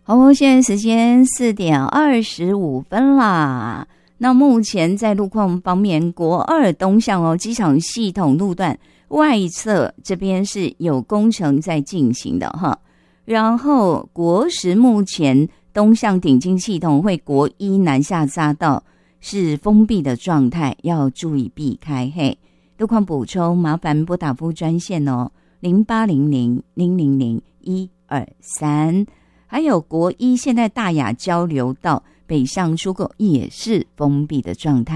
好，现在时间4:25啦。那目前在路况方面，国2东向机场系统路段外侧这边是有工程在进行的哈。然后国10目前东向顶进系统会国1南下匝道是封闭的状态，要注意避开。嘿，路况补充，麻烦拨打服务专线0800-000-123。还有国1现在大雅交流道北向出口也是封闭的状态。